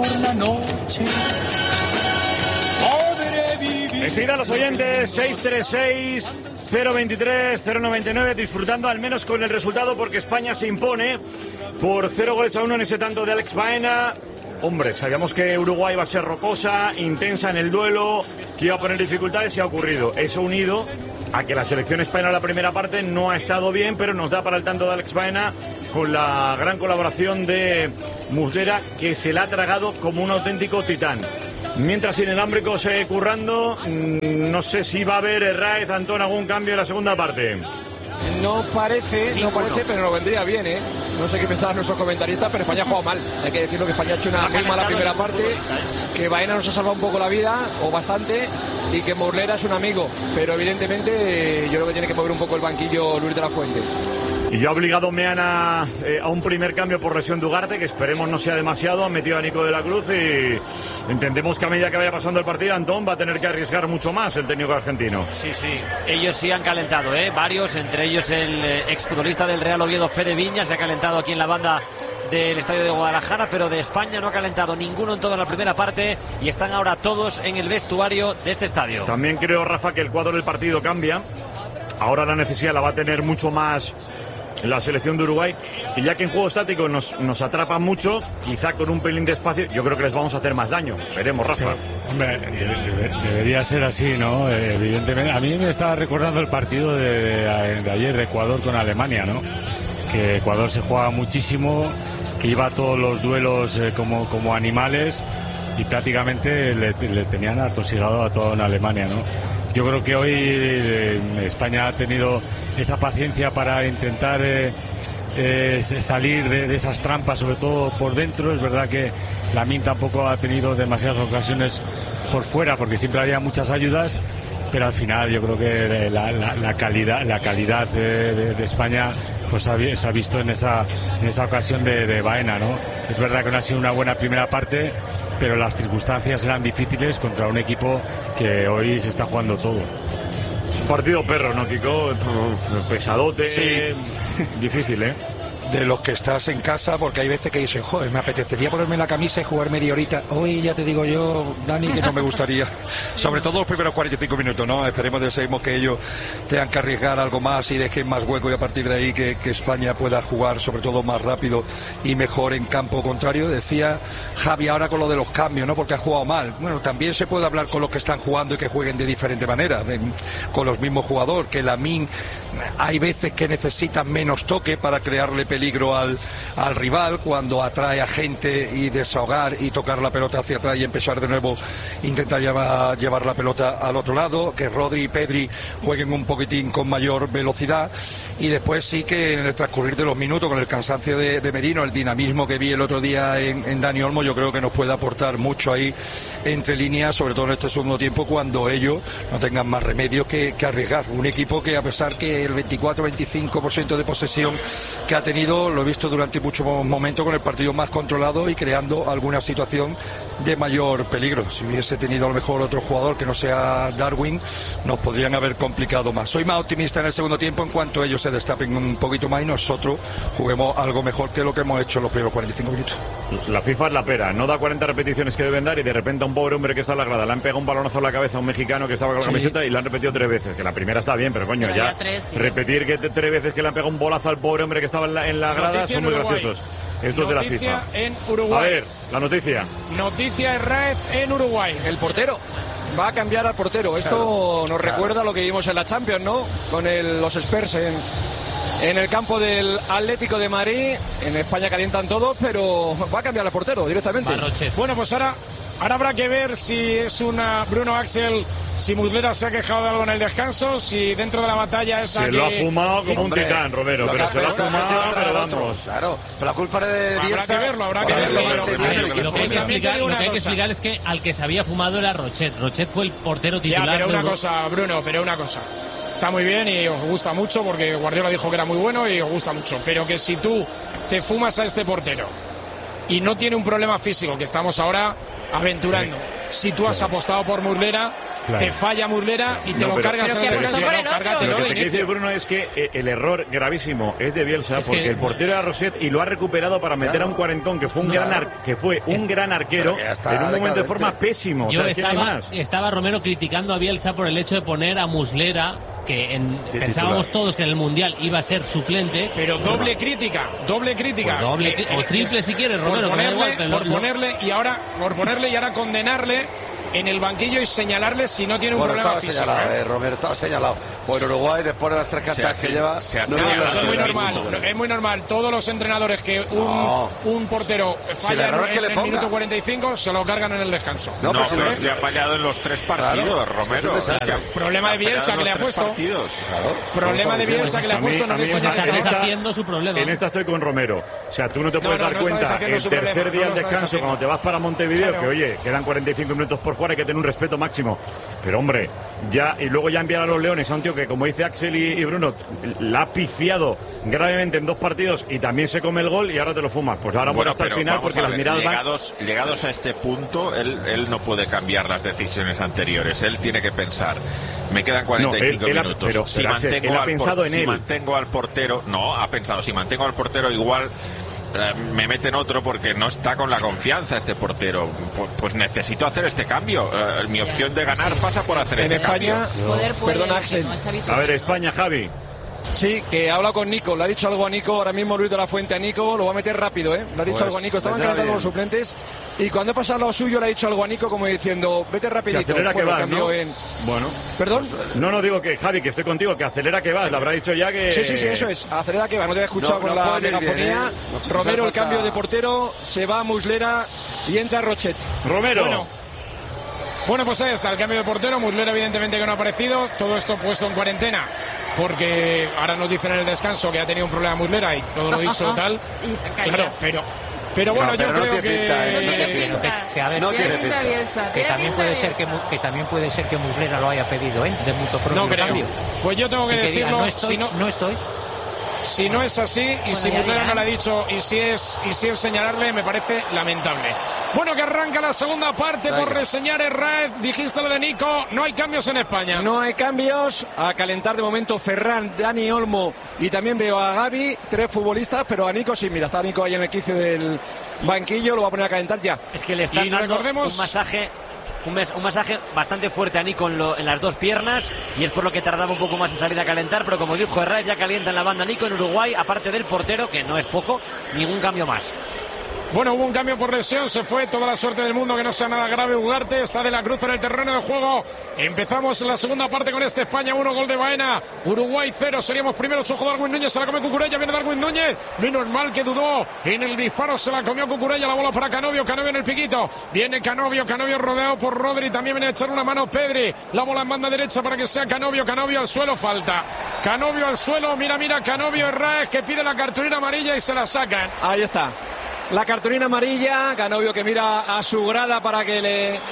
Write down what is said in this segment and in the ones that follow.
por la noche. Enseguida los oyentes 636-023-099 disfrutando al menos con el resultado porque España se impone por 0-1 en ese tanto de Alex Baena. Hombre, sabíamos que Uruguay iba a ser rocosa, intensa en el duelo, que iba a poner dificultades y ha ocurrido. Eso unido a que la selección española en la primera parte no ha estado bien, pero nos da para el tanto de Alex Baena con la gran colaboración de Muslera, que se la ha tragado como un auténtico titán. Mientras Inalámbrico sigue currando, no sé si va a haber Herráez, Antón, algún cambio en la segunda parte. No parece, pero nos vendría bien, ¿eh? No sé qué pensaba nuestro comentarista, pero España ha jugado mal. Hay que decirlo que España ha hecho una muy mala primera parte, que Baena nos ha salvado un poco la vida, o bastante, y que Muslera es un amigo. Pero evidentemente yo creo que tiene que mover un poco el banquillo Luis de la Fuente. Y ya ha obligado Meana a un primer cambio por lesión de Ugarte, que esperemos no sea demasiado. Han metido a Nico de la Cruz y entendemos que a medida que vaya pasando el partido, Antón va a tener que arriesgar mucho más el técnico argentino. Sí, ellos sí han calentado, varios, entre ellos el exfutbolista del Real Oviedo, Fede Viñas, que ha calentado aquí en la banda del estadio de Guadalajara, pero de España no ha calentado ninguno en toda la primera parte y están ahora todos en el vestuario de este estadio. También creo, Rafa, que el cuadro del partido cambia. Ahora la necesidad la va a tener mucho más la selección de Uruguay, y ya que en juego estático nos atrapa mucho, quizá con un pelín de espacio, yo creo que les vamos a hacer más daño. Veremos, Rafa. Sí, hombre, debería ser así, ¿no? Evidentemente. A mí me estaba recordando el partido de ayer de Ecuador con Alemania, ¿no? Que Ecuador se juega muchísimo, que iba a todos los duelos como animales y prácticamente le tenían atosigado a todo en Alemania, ¿no? Yo creo que hoy España ha tenido esa paciencia para intentar salir de esas trampas, sobre todo por dentro. Es verdad que Lamine tampoco ha tenido demasiadas ocasiones por fuera, porque siempre había muchas ayudas, pero al final yo creo que la calidad de España pues se ha visto en esa ocasión de Baena, ¿no? Es verdad que no ha sido una buena primera parte, pero las circunstancias eran difíciles contra un equipo que hoy se está jugando todo. Es un partido perro, ¿no, Kiko? Pesadote, sí. Difícil, ¿eh? De los que estás en casa, porque hay veces que dices, joder, me apetecería ponerme la camisa y jugar media horita. Hoy ya te digo yo, Dani, que no me gustaría. Sobre todo los primeros 45 minutos, ¿no? Deseemos que ellos tengan que arriesgar algo más y dejen más hueco, y a partir de ahí que España pueda jugar sobre todo más rápido y mejor en campo contrario. Decía Javi ahora con lo de los cambios, ¿no? Porque ha jugado mal. Bueno, también se puede hablar con los que están jugando y que jueguen de diferente manera, con los mismos jugadores, que Lamine hay veces que necesitan menos toque para crearle peligro al rival, cuando atrae a gente y desahogar y tocar la pelota hacia atrás y empezar de nuevo, intentar llevar la pelota al otro lado, que Rodri y Pedri jueguen un poquitín con mayor velocidad, y después sí que en el transcurrir de los minutos, con el cansancio de Merino, el dinamismo que vi el otro día en Dani Olmo, yo creo que nos puede aportar mucho ahí entre líneas, sobre todo en este segundo tiempo, cuando ellos no tengan más remedio que arriesgar. Un equipo que, a pesar que el 24-25% de posesión que ha tenido, lo he visto durante muchos momentos con el partido más controlado y creando alguna situación de mayor peligro. Si hubiese tenido a lo mejor otro jugador que no sea Darwin, nos podrían haber complicado más. Soy más optimista en el segundo tiempo en cuanto ellos se destapen un poquito más y nosotros juguemos algo mejor que lo que hemos hecho en los primeros 45 minutos. La FIFA es la pera, no da 40 repeticiones que deben dar, y de repente a un pobre hombre que está en la grada le han pegado un balonazo en la cabeza a un mexicano que estaba con la camiseta y la han repetido 3 veces, que la primera está bien, pero coño, ya 3, repetir que 3 veces que le han pegado un bolazo al pobre hombre que estaba en la grada, noticia son muy graciosos. Estos de la FIFA. En Uruguay. A ver, la noticia. Noticia Herráez en Uruguay. El portero. Va a cambiar al portero. Esto nos recuerda a lo que vimos en la Champions, ¿no? Con los Spurs en el campo del Atlético de Madrid. En España calientan todos, pero va a cambiar al portero directamente. Bueno, pues ahora habrá que ver si es una Bruno Axel, si Muslera se ha quejado de algo en el descanso, si dentro de la batalla esa se lo ha fumado como un titán, Romero, pero se lo ha fumado, pero vamos. Claro, pero la culpa de Bielsa. Habrá que verlo. Lo que hay que explicar es que al que se había fumado era Rochet. Rochet fue el portero titular. Ya, pero una cosa, Bruno, está muy bien y os gusta mucho, porque Guardiola dijo que era muy bueno y os gusta mucho, pero que si tú te fumas a este portero y no tiene un problema físico, que estamos ahora aventurando, si tú has apostado por Muslera, te falla Muslera y te lo cargas en el descanso. Lo que te dice Bruno es que el error gravísimo es de Bielsa, porque el portero era Roset y lo ha recuperado para meter a un cuarentón que fue un gran arquero en un momento de forma pésimo. Yo estaba Romero criticando a Bielsa por el hecho de poner a Muslera, que pensábamos todos que en el Mundial iba a ser suplente. Pero doble crítica. Pues o triple si quieres, Romero. Por ponerle y ahora condenarle en el banquillo y señalarle si no tiene un problema físico. Señalado, Romero estaba señalado por Uruguay después de las 3 cantas que lleva. Es muy normal. Todos los entrenadores que un portero falla en el minuto 45 se lo cargan en el descanso. Pero es que ha fallado en los 3 partidos, Romero. Problema de Bielsa que le ha puesto. Problema de Bielsa que le ha puesto. No está haciendo su problema. En esta estoy con Romero. O sea, tú no te puedes dar cuenta el tercer día del descanso cuando te vas para Montevideo que, oye, quedan 45 minutos por jugar, hay que tener un respeto máximo. Pero, hombre, y luego ya enviar a los Leones a un tío que, como dice Axel y Bruno, la ha piciado gravemente en 2 partidos y también se come el gol y ahora te lo fumas. Pues ahora hasta el final, porque las miradas llegados a este punto, él no puede cambiar las decisiones anteriores. Él tiene que pensar, me quedan 45 minutos. Si mantengo al portero, si mantengo al portero igual me meten otro porque no está con la confianza este portero. Pues necesito hacer este cambio. Mi opción de ganar pasa por hacer este cambio. Perdona, Axel. A ver, España, Javi. Sí, que habla con Nico, le ha dicho algo a Nico, ahora mismo Luis de la Fuente a Nico, lo va a meter rápido, le ha dicho algo a Nico, estaban calentando los suplentes y cuando ha pasado lo suyo le ha dicho algo a Nico como diciendo, vete rapidito. Se acelera que vas, ¿no? Bueno. ¿Perdón? No digo que, Javi, que estoy contigo, que acelera que vas, le habrá dicho ya que... Sí, eso es, acelera que vas, no te había escuchado con la megafonía. Romero, el cambio de portero, se va a Muslera y entra Rochet. Romero. Bueno, pues ahí está el cambio de portero. Muslera evidentemente que no ha aparecido. Todo esto puesto en cuarentena porque ahora nos dicen en el descanso que ha tenido un problema Muslera y todo lo dicho tal. Claro, pero bueno, yo creo que no tiene pinta. Que también puede ser que Muslera lo haya pedido, de mutuo propio. No creo. Pues yo tengo que decirlo. No estoy. Si no es así y si Muslera no lo ha dicho y si es señalarle, me parece lamentable. Bueno, que arranca la segunda parte por reseñar Herrera. Dijiste lo de Nico, no hay cambios en España. No hay cambios. A calentar de momento Ferran, Dani Olmo y también veo a Gavi, 3 futbolistas, pero a Nico sí, mira, está Nico ahí en el quicio del banquillo, lo va a poner a calentar ya. Es que le están dando un masaje bastante fuerte a Nico en las 2 piernas y es por lo que tardaba un poco más en salir a calentar, pero como dijo Herrera, ya calienta en la banda Nico en Uruguay, aparte del portero, que no es poco, ningún cambio más. Bueno, hubo un cambio por lesión, se fue, toda la suerte del mundo, que no sea nada grave. Ugarte, está De la Cruz en el terreno de juego. Empezamos la segunda parte con este España 1, gol de Baena, Uruguay 0, seríamos primeros. Ojo, Darwin Núñez, se la come Cucurella, viene Darwin Núñez, menos mal que dudó en el disparo, se la comió Cucurella, la bola para Canovio en el piquito, viene Canovio rodeado por Rodri, también viene a echar una mano Pedri, la bola en banda derecha para que sea Canovio al suelo, falta, Canovio al suelo, mira, Canovio, Herrera que pide la cartulina amarilla y se la sacan. Ahí está. La cartulina amarilla, Canovio que mira a su grada para que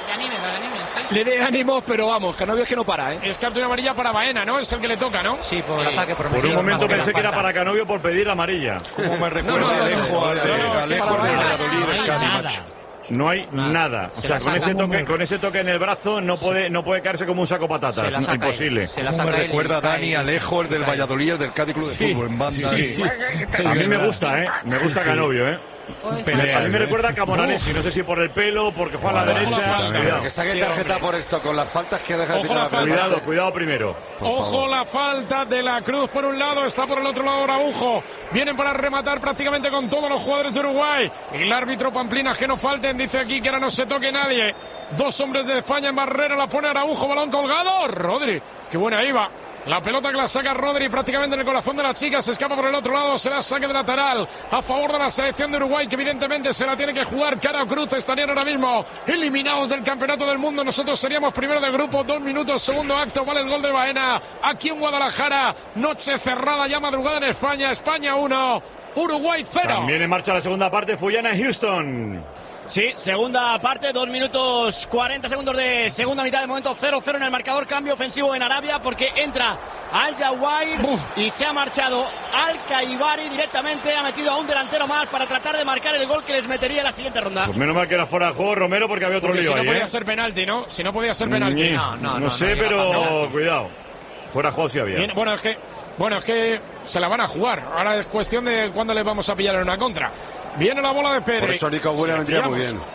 le dé ánimos, pero vamos, Canovio es que no para, Es cartulina amarilla para Baena, ¿no? Es el que le toca, ¿no? Sí, por el ataque. Por un momento pensé que era para Canovio por pedir la amarilla. Como me recuerda Alejo de Valladolid del Cádiz, macho. No hay nada. O sea, con ese toque en el brazo no puede caerse como un saco patatas. Imposible. Me recuerda a Dani Alejo, el del Valladolid, el del Cádiz Club de Fútbol, en banda. Sí. A mí me gusta, Me gusta Canovio, A mí me recuerda a Camoranesi, no sé si por el pelo, porque fue a la derecha. Que saque tarjeta por esto, con las faltas que deja el Cuidado primero. Ojo la falta de la Cruz por un lado, está por el otro lado Araujo. Vienen para rematar prácticamente con todos los jugadores de Uruguay. El árbitro Pamplinas que no falten, dice aquí que ahora no se toque nadie. 2 hombres de España en barrera, la pone Araujo, balón colgado. Rodri, qué buena iba. La pelota que la saca Rodri prácticamente en el corazón de la chica, se escapa por el otro lado, se la saque de lateral a favor de la selección de Uruguay, que evidentemente se la tiene que jugar cara o cruz. Estarían ahora mismo eliminados del campeonato del mundo. Nosotros seríamos primero de grupo. 2 minutos, segundo acto, vale el gol de Baena aquí en Guadalajara. Noche cerrada, ya madrugada en España. España 1, Uruguay 0. También en marcha la segunda parte, Fuyana Houston. Sí, segunda parte, 2 minutos 40 segundos de segunda mitad. De momento 0-0 en el marcador. Cambio ofensivo en Arabia porque entra Al-Jawair y se ha marchado Al-Kaibari directamente. Ha metido a un delantero más para tratar de marcar el gol que les metería en la siguiente ronda. Pues menos mal que era fuera de juego Romero porque había otro lío si no ahí, podía ser penalti, ¿no? Si no podía ser penalti. No sé, pero cuidado. Fuera de juego sí había. Bien, bueno, es que se la van a jugar. Ahora es cuestión de cuándo les vamos a pillar en una contra. Viene la bola de Pedri. Por eso Nico Williams vendría muy bien.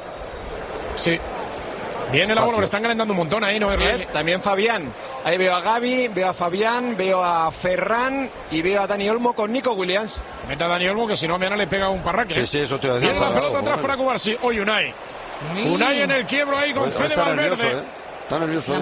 Sí. Viene la bola, le están calentando un montón ahí, ¿no? Sí, también Fabián. Ahí veo a Gavi, veo a Fabián, veo a Ferran y veo a Dani Olmo con Nico Williams. Meta a Dani Olmo que si no mañana le pega un parraque. Sí, eso te iba a decir. Viene la pelota atrás para Cubarsí. Hoy Unai. Unai en el quiebro ahí con Fede Valverde. Está nervioso.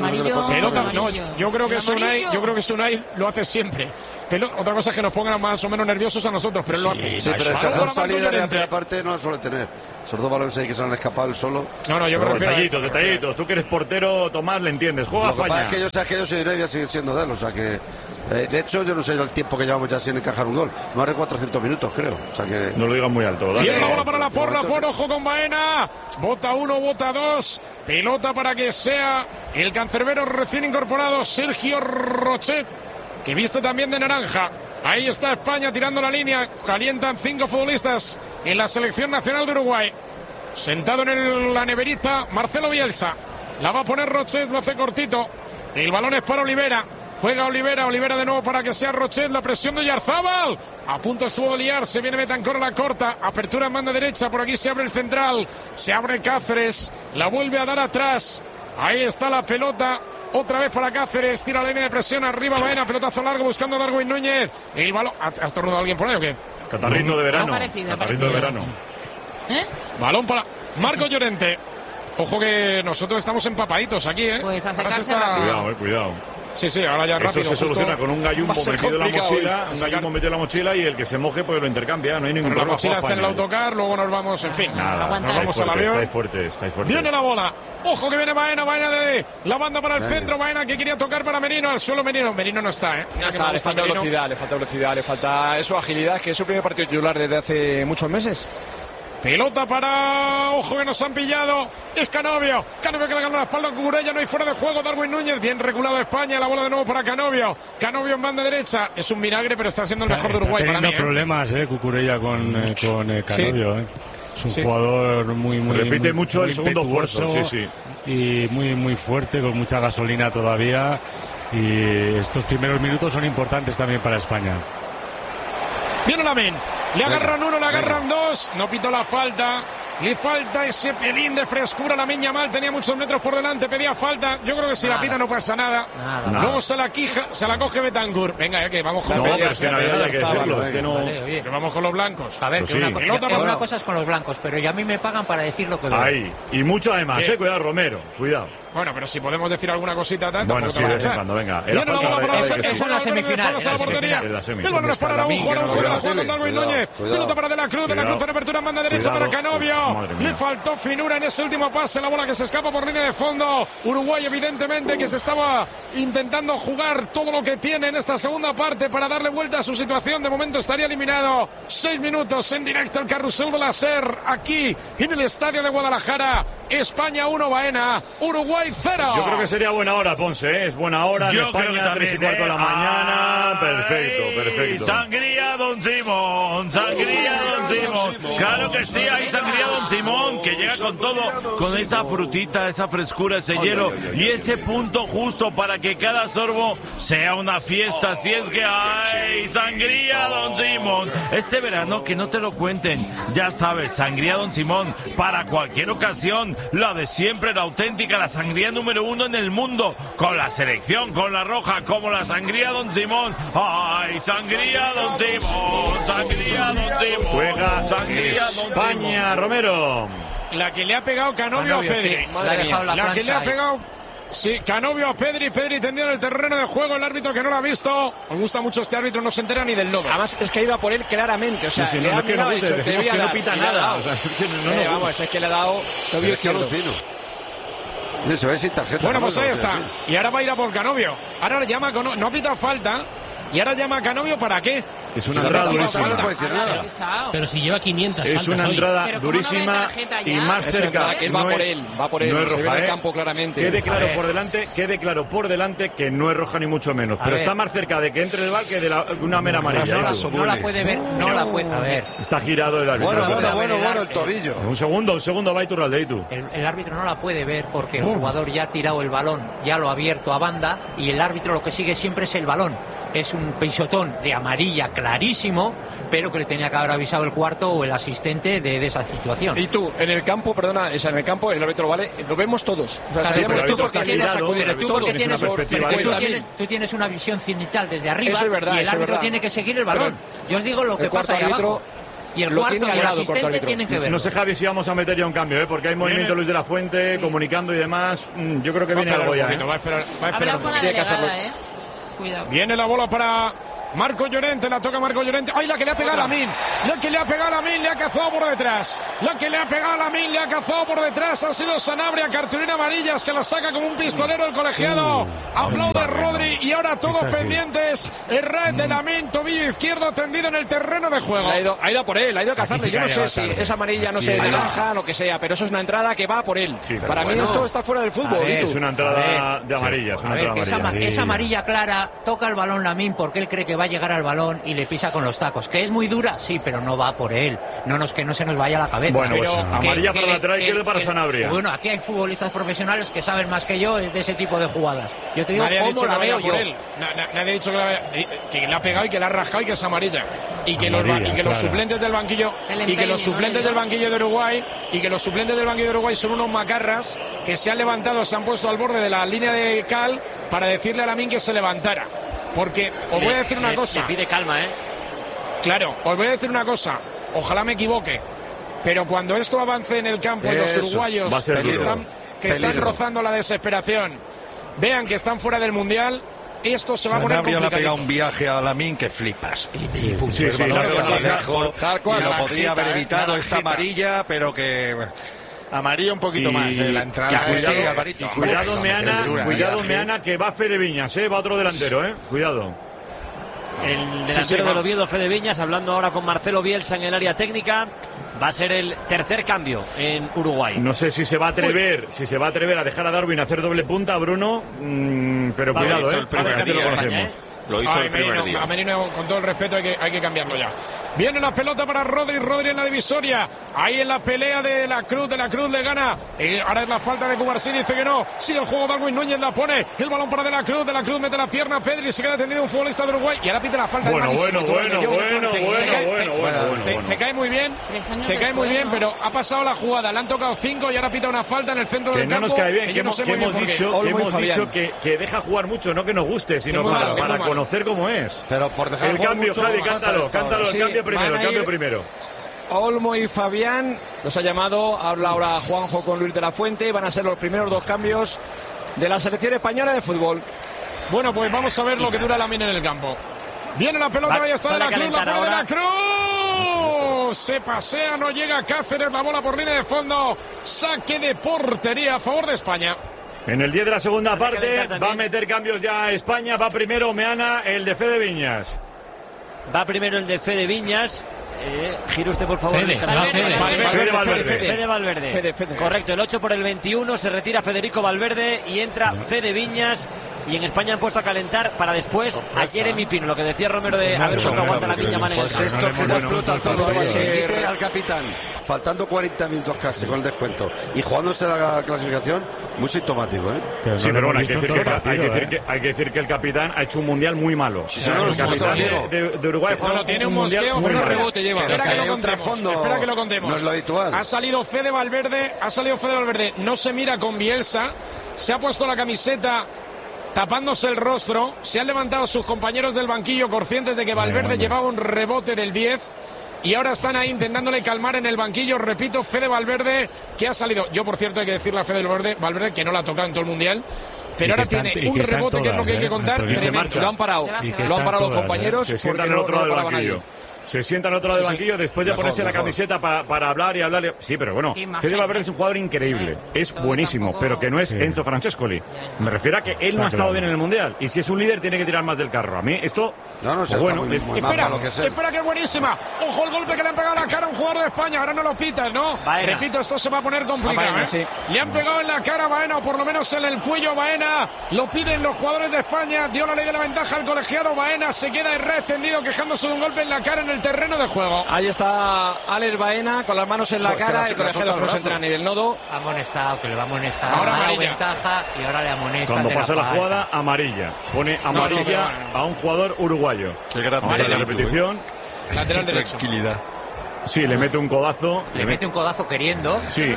Yo creo que Unai lo hace siempre. Pero otra cosa es que nos pongan más o menos nerviosos a nosotros, pero él lo hace. Sí, pero esa salida de primera parte no la suele tener. Esos dos balones ahí que se han escapado él solo. No, yo me refiero a detallitos. Tú que eres portero, Tomás, le entiendes. Juega España. Lo que pasa es que yo soy de Arabia, sigue siendo de él. O sea que, de hecho, yo no sé el tiempo que llevamos ya sin encajar un gol. Más de 400 minutos, creo. O sea que... No lo digan muy alto, ¿verdad? Viene la bola para Laporte, ojo con Baena. Bota 1, bota 2. Pelota para que sea el cancerbero recién incorporado, Sergio Rochet, que viste también de naranja. Ahí está España tirando la línea. Calientan 5 futbolistas en la selección nacional de Uruguay. Sentado en la neverita, Marcelo Bielsa. La va a poner Rochet, lo hace cortito. El balón es para Olivera. Juega Olivera de nuevo para que sea Rochet. La presión de Yarzábal. A punto estuvo de liarse. Viene Betancor a la corta. Apertura en banda derecha. Por aquí se abre el central. Se abre Cáceres. La vuelve a dar atrás. Ahí está la pelota. Otra vez para Cáceres. Tira la línea de presión. Arriba Baena. Pelotazo largo buscando a Darwin Núñez. El balón. ¿Ha estornudado alguien por ahí o qué? Catarrito de verano. Catarrito de verano. Balón para Marco Llorente. Ojo que nosotros estamos empapaditos aquí, ¿eh? Pues a secarse rápido. Cuidado. Sí, ahora ya rápido. Eso se soluciona con un gallumbo metido en la mochila. Un gallumbo metido en la mochila y el que se moje pues lo intercambia. No hay ningún problema. La mochila está en el autocar, luego nos vamos, en fin. Nada, nos vamos al avión. Estáis fuertes. Viene la bola. Ojo que viene Baena de la banda para el centro. Baena que quería tocar para Merino. Al suelo Merino no está, ¿eh? No está, le falta velocidad, le falta eso, agilidad, que es su primer partido titular desde hace muchos meses. Pelota para... Ojo que nos han pillado. Es Canovio que le gana la espalda a Cucurella. No hay fuera de juego. Darwin Núñez. Bien regulado España. La bola de nuevo para Canovio en banda derecha. Es un vinagre, pero está siendo el mejor de Uruguay para mí. Está teniendo problemas, Cucurella con Canovio, sí. Es un jugador muy repite mucho el segundo esfuerzo. Y muy fuerte, con mucha gasolina todavía. Y estos primeros minutos son importantes también para España. Viene Lamin. Le agarran uno, le agarran dos. No pitó la falta. Le falta ese pelín de frescura a Lamine Yamal. Tenía muchos metros por delante, pedía falta. Yo creo que si la pita no pasa nada. Luego se la coge Betancourt. Venga, que vamos con que vamos con los blancos. A ver, pues una cosa es con los blancos, pero ya a mí me pagan para decir lo que veo. Ahí. Y mucho además, cuidado, Romero. Cuidado. Bueno, pero si podemos decir alguna cosita tanto. Bueno, sí, cuando venga. Eso en la semifinal. El balón es para Araujo, la juega Darwin Núñez. Pelota para De la Cruz en apertura en banda derecha para Canovio. Le faltó finura en ese último pase, la bola que se escapa por línea de fondo. Uruguay evidentemente que se estaba intentando jugar todo lo que tiene en esta segunda parte para darle vuelta a su situación. De momento estaría eliminado. 6 minutos en directo el carrusel de la SER aquí en el estadio de Guadalajara. España 1, Baena, Uruguay 0. Yo creo que sería buena hora, Ponce, ¿eh? Es buena hora. Yo España, creo que también, 3:15 de la mañana. Perfecto. Sangría, Don Simón. Claro que sí, hay sangría, Don Simón, que llega con todo, con esa frutita, esa frescura, ese hielo y ese punto justo para que cada sorbo sea una fiesta. Si es que hay sangría, Don Simón. Este verano que no te lo cuenten. Ya sabes, sangría, Don Simón, para cualquier ocasión. La de siempre, la auténtica, la sangría número 1 en el mundo, con la selección, con la roja, como la sangría Don Simón. ¡Ay, sangría Don Simón! ¡Sangría Don Simón! Juega sangría Don España, Romero. La que le ha pegado Canovio a Pedri. La que le ha pegado... Sí, Canovio a Pedri tendido en el terreno de juego, el árbitro que no lo ha visto. Me gusta mucho este árbitro, no se entera ni del lodo. Además es que ha ido a por él claramente, o sea, le ha mirado y dicho, que no pita nada. O sea, vamos, es que le ha dado tobillo izquierdo. Se ve sin tarjeta. Bueno, pues ahí está. Y ahora va a ir a por Canovio. Ahora le llama a Canovio, no ha pitado falta. Y ahora llama a Canovio, ¿para qué? Es una entrada durísima. Pero si lleva 500 es faltas una entrada hoy. durísima y más cerca. Él va por él, no es roja, se ve en el campo claramente. Quede claro por delante que no es roja ni mucho menos, pero está más cerca de que entre el bar que de una mera amarilla. No la puede ver, no la puede. A ver. Está girado el árbitro. Bueno, el tobillo. Un segundo, va Iturralde, tú. El árbitro no la puede ver porque el jugador ya ha tirado el balón, ya lo ha abierto a banda y el árbitro lo que sigue siempre es el balón. Es un pisotón de amarilla clarísimo, pero que le tenía que haber avisado el cuarto o el asistente de esa situación. Y tú, en el campo, en el campo el árbitro vale, lo vemos todos. O sea, sabemos tú porque tú tienes una visión cenital desde arriba. Eso es verdad, y el árbitro tiene que seguir el balón. Yo os digo lo que pasa ahí abajo. Y el cuarto y el asistente tienen que ver. No sé, Javi, si vamos a meter ya un cambio, porque hay movimiento Luis de la Fuente, comunicando y demás. Yo creo que viene algo ya. Va a esperar. Tiene que hacerlo. Cuidado. Viene la bola para Marco Llorente, la toca Marco Llorente. ¡Ay, la que le ha pegado a Lamin! La que le ha pegado a Lamin, le ha cazado por detrás. La que le ha pegado a Lamin, le ha cazado por detrás. Ha sido Sanabria, cartulina amarilla. Se la saca como un pistolero el colegiado. Aplaude Rodri y ahora todos pendientes. Error de Lamin, tobillo izquierdo tendido en el terreno de juego. Ha ido por él, ha ido a cazarle. Yo no sé si esa amarilla no se naranja, lo que sea, pero eso es una entrada que va por él. Para mí esto está fuera del fútbol. Es una entrada de amarilla. Esa amarilla clara toca el balón Lamin porque él cree que va a llegar al balón y le pisa con los tacos. Que es muy dura, sí, pero no va por él. Que no se nos vaya la cabeza. Bueno, pues amarilla para lateral izquierdo para Sanabria. Bueno, aquí hay futbolistas profesionales que saben más que yo de ese tipo de jugadas. Yo te digo cómo la veo yo. Nadie ha dicho que le ha pegado y que la ha rascado y que es amarilla. Y que los suplentes del banquillo de Uruguay son unos macarras que se han levantado, se han puesto al borde de la línea de cal para decirle a Lamin que se levantara. Porque os voy a decir una cosa. Le pide calma, Claro, os voy a decir una cosa. Ojalá me equivoque. Pero cuando esto avance en el campo y los uruguayos que están rozando la desesperación vean que están fuera del Mundial, esto se va a poner complicado. Le ha pegado un viaje a Lamin que flipas. Y lo podría haber evitado esta amarilla, pero que... Amarilla un poquito más, la entrada. Cuidado, Meana, que va Fede Viñas, va otro delantero, cuidado. El delantero del Oviedo, Fede Viñas, hablando ahora con Marcelo Bielsa en el área técnica. Va a ser el tercer cambio en Uruguay. No sé si se va a atrever, a dejar a Darwin a hacer doble punta, Bruno, pero cuidado, lo conocemos. Lo hizo el primer día. A Merino, con todo el respeto, hay que cambiarlo ya. Viene la pelota para Rodri en la divisoria. Ahí en la pelea de la Cruz le gana. Ahora es la falta de Cubarsí, dice que no. Sigue el juego, Darwin Núñez la pone. El balón para de la Cruz mete la pierna, Pedri, se queda detenido un futbolista de Uruguay. Y ahora pide la falta de Manísimo. Te cae muy bien, pero ha pasado la jugada. Le han tocado 5 y ahora pita una falta en el centro del campo. Que no nos cae bien, que hemos dicho que deja jugar mucho, no que nos guste, sino para conocer cómo es. Pero por dejar el cambio, Javi, cántalo, el cambio primero. Olmo y Fabián los ha llamado, habla ahora Juanjo con Luis de la Fuente, van a ser los primeros 2 cambios de la selección española de fútbol. Bueno, pues vamos a ver lo que dura Lamin en el campo. Viene la pelota, ahí está de la Cruz, la pone de la Cruz. Se pasea, no llega Cáceres, la bola por línea de fondo. Saque de portería a favor de España. En el 10 de la segunda parte va a meter cambios ya España. Va primero Meana, el de Fede Viñas. Va primero el de Fede Viñas. Gire usted, por favor. Fede Valverde. Correcto, el 8 por el 21. Se retira Federico Valverde y entra Fede Viñas. Y en España han puesto a calentar para después a Jeremy Pino. Lo que decía Romero de a ver cuánto aguanta la piña mal en el campo. Pues esto se explota todo. Se quite al capitán. Faltando 40 minutos casi con el descuento. Y jugándose la clasificación, muy sintomático, pero bueno, hay que decir que el capitán ha hecho un mundial muy malo. El capitán de Uruguay tiene un mosqueo, un rebote lleva. Espera que lo contemos. No es lo habitual. Ha salido Fede Valverde. No se mira con Bielsa. Se ha puesto la camiseta tapándose el rostro. Se han levantado sus compañeros del banquillo conscientes de que Valverde llevaba un rebote del 10 y ahora están ahí intentándole calmar en el banquillo. Repito, Fede Valverde, que ha salido. Yo, por cierto, hay que decirle a Fede Valverde que no la ha tocado en todo el Mundial, pero ahora tiene un rebote, que es lo que hay que contar. Y se marcha. Lo han parado los compañeros porque no lo paraban a ellos. Se sienta al otro lado del banquillo después de ponerse la camiseta para hablar y hablar. Sí, pero bueno, Fede Valverde es un jugador increíble. Es buenísimo, pero que no es Enzo Francescoli. Me refiero a que él no ha estado bien en el Mundial. Y si es un líder, tiene que tirar más del carro. A mí esto... bueno, espera, que es buenísima. Ojo el golpe que le han pegado en la cara a un jugador de España. Ahora no lo pitas, ¿no? Baena. Repito, esto se va a poner complicado. Baena, sí. Le han pegado en la cara a Baena, o por lo menos en el cuello a Baena. Lo piden los jugadores de España. Dio la ley de la ventaja al colegiado. Baena se queda extendido quejándose de un golpe en la cara en el terreno de juego. Ahí está Alex Baena con las manos en la cara. El colegiado no se entera ni del nodo. Ha amonestado, que le va a amonestar. Ahora ha dado amarilla. ventaja y ahora le amonesta. Cuando pasa la jugada, amarilla. Pone amarilla a un jugador uruguayo. Qué gran Vamos a la repetición. Lateral derecho. Tranquilidad. Sí, le mete un codazo. Le mete un codazo queriendo, sí.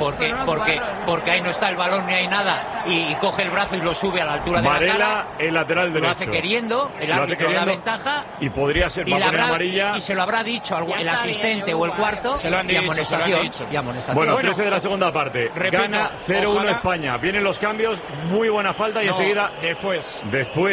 porque ahí no está el balón ni hay nada, y coge el brazo y lo sube a la altura de Varela, la cara. el lateral derecho. Lo hace queriendo, el árbitro da ventaja. Y podría ser y, amarilla. Y se lo habrá dicho el asistente o el cuarto. Se lo han dicho, y amonestación. Bueno, 13 de la segunda parte. Repito, gana 0-1 España. Vienen los cambios, muy buena falta y enseguida... Después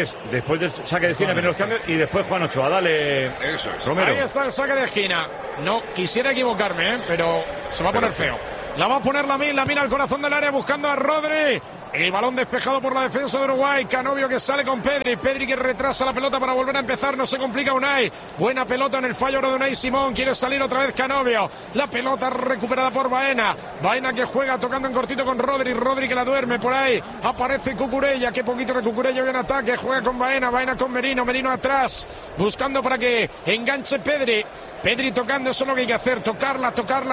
del saque de esquina vienen los cambios y después Juan Ochoa. Dale, eso es. Romero. Ahí está el saque de esquina. No quisiera equivocarme, pero se va a poner feo. La va a poner Lamine al corazón del área buscando a Rodri. El balón despejado por la defensa de Uruguay. Canovio que sale con Pedri. Pedri que retrasa la pelota para volver a empezar. No se complica Unai. Buena pelota en el fallo de Unai Simón. Quiere salir otra vez Canovio. La pelota recuperada por Baena. Baena que juega tocando en cortito con Rodri. Rodri que la duerme por ahí. Aparece Cucurella. Qué poquito de Cucurella viene ataque. Juega con Baena. Baena con Merino. Merino atrás. Buscando para que enganche Pedri. Pedri tocando, eso es lo que hay que hacer. Tocarla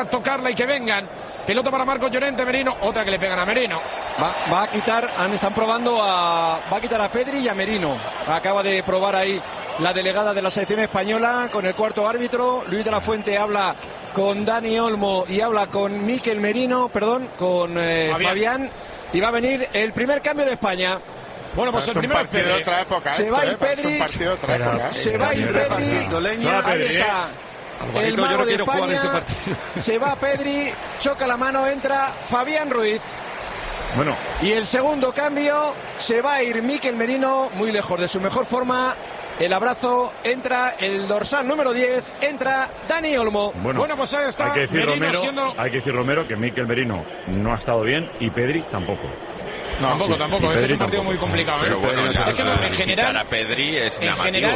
y que vengan. Pelota para Marcos Llorente, Merino. Otra que le pegan a Merino. Va a quitar, están probando va a quitar a Pedri y a Merino. Acaba de probar ahí la delegada de la selección española con el cuarto árbitro. Luis de la Fuente habla con Dani Olmo y habla con Mikel Merino, con Fabián. Y va a venir el primer cambio de España. Bueno, pues el primer partido de otra época. Se va a ir Pedri. Se va a ir Pedri. Ahí está. El mago de España, se va Pedri, choca la mano, entra Fabián Ruiz. Bueno. Y el segundo cambio, se va a ir Mikel Merino, muy lejos de su mejor forma. El abrazo, entra el dorsal número 10, entra Dani Olmo. Bueno, pues ahí está. Hay que decir, Romero, que Mikel Merino no ha estado bien y Pedri tampoco. No, tampoco. Este es un partido muy complicado. Pero bueno, es que en general a Pedri es en llamativo.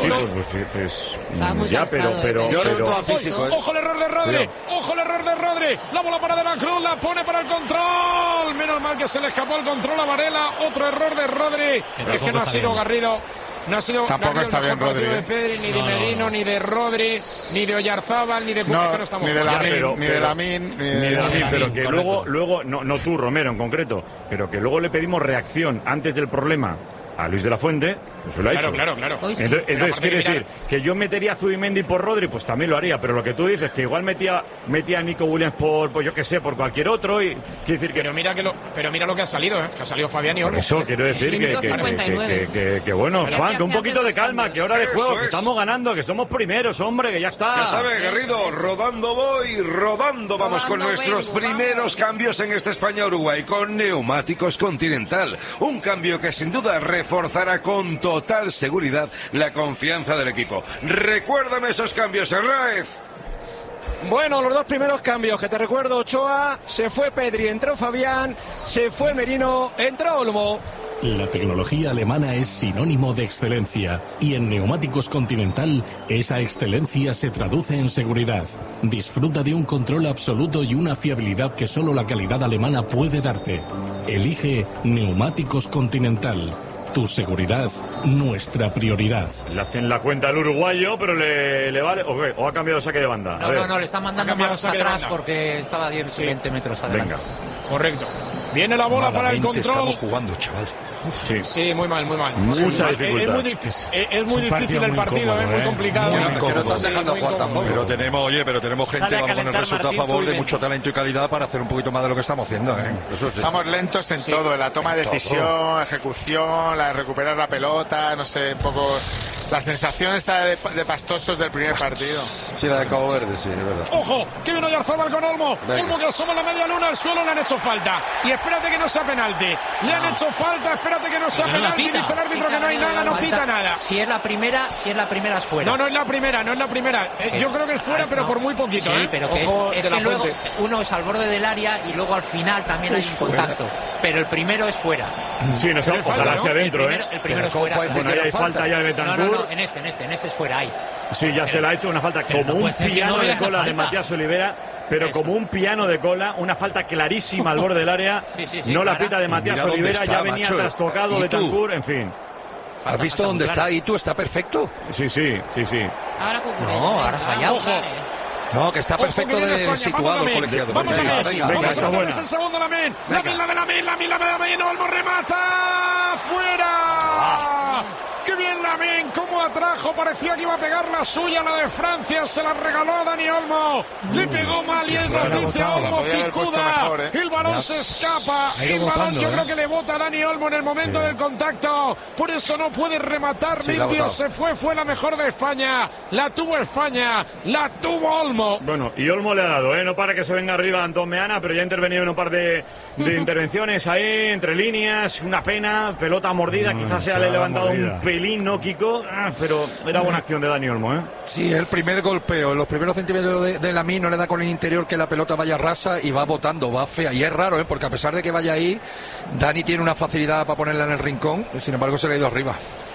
Ojo el error de Rodri. La bola para De la Cruz, la pone para el control. Menos mal que se le escapó el control a Varela. Otro error de Rodri. Es que no ha sido Garrido. No ha sido tampoco está bien Rodri. De Pedri, ni de Merino, ni de Rodri, ni de Oyarzábal, ni de ni de Lamine, pero que luego no tú, Romero, en concreto, pero que luego le pedimos reacción antes del problema a Luis de la Fuente, pues lo ha hecho. Claro. Entonces quiere decir que yo metería a Zubimendi por Rodri, pues también lo haría, pero lo que tú dices, que igual metía a Nico Williams por yo qué sé, por cualquier otro, y quiere decir que... Pero mira lo que ha salido, que ha salido Fabián y Olmo. Eso quiero decir que bueno, Juan, que un poquito de calma, que hora de juego, que estamos ganando, que somos primeros, hombre, que ya está. Ya sabe, Garrido, rodando vamos con nuestros primeros cambios en este España-Uruguay con Neumáticos Continental. Un cambio que sin duda reforzará con total seguridad la confianza del equipo. Recuérdame esos cambios, Herráez. Bueno, los dos primeros cambios que te recuerdo, Ochoa, se fue Pedri, entró Fabián, se fue Merino, entró Olmo. La tecnología alemana es sinónimo de excelencia y en Neumáticos Continental esa excelencia se traduce en seguridad. Disfruta de un control absoluto y una fiabilidad que solo la calidad alemana puede darte. Elige Neumáticos Continental. Tu seguridad, nuestra prioridad. Le hacen la cuenta al uruguayo, pero le vale. ¿O ha cambiado el saque de banda? No, le están mandando más atrás porque estaba 20 metros adelante. Venga. Correcto. Viene la bola para el control. Estamos jugando, chaval. Sí, muy mal. Mucha dificultad. Es muy difícil el partido, es muy complicado. Que no están dejando jugar tampoco. Pero tenemos gente, vamos con el resultado a favor, de mucho talento y calidad para hacer un poquito más de lo que estamos haciendo. Estamos lentos en todo, en la toma de decisión, ejecución, recuperar la pelota, no sé, un poco... La sensación esa de pastosos del primer partido. Sí, la de Cabo Verde, sí, es verdad. ¡Ojo! ¡Que viene Oyarzabal con Olmo! Venga. Olmo que asoma la media luna al suelo, le han hecho falta. Y espérate que no sea penalti. Le han hecho falta, espérate que no sea penalti. Dice el árbitro que no hay nada, no pita nada. Si es la primera es fuera. No es la primera. Yo creo que es fuera, pero por muy poquito. Sí, pero que Ojo es de que la luego fuente. uno es al borde del área y luego al final también hay un contacto. Pero el primero es fuera. Sí, no sé, ojalá sea dentro, El primero es fuera. Bueno, ahí hay falta ya de Bentancur. No, en este es fuera, ahí. Sí, ya se le ha hecho una falta como un piano de cola de Matías Olivera, pero como un piano de cola, una falta clarísima al borde del área. No la pita de Matías Olivera, ya venía trastocado Bentancur, en fin. ¿Has visto dónde está? ¿Y tú está perfecto? Sí. Ahora ha fallado. No, que está perfecto situado el colegiado. Vamos a ver, es el segundo Lamine. Lamine, Olmo remata. ¡Fuera! ¡Qué bien Lamine! ¡Cómo atrajo! Parecía que iba a pegar la suya, la de Francia. Se la regaló a Dani Olmo. Le pegó mal y el dice Olmo picuda. El balón se escapa. El balón yo creo que le bota a Dani Olmo en el momento del contacto. Por eso no puede rematar limpio. Se fue la mejor de España. La tuvo España. La tuvo Olmo. Bueno, y Olmo le ha dado, no para que se venga arriba Antón Meana, pero ya ha intervenido en un par de intervenciones ahí, entre líneas. Una pena, pelota mordida. Quizás se le levantado un pelín, ¿no, Kiko? Pero era buena acción de Dani Olmo, ¿eh? Sí, el primer golpeo, los primeros centímetros de Lamine no le da con el interior que la pelota vaya rasa y va botando, va fea. Y es raro, porque a pesar de que vaya ahí, Dani tiene una facilidad para ponerla en el rincón, sin embargo se le ha ido arriba.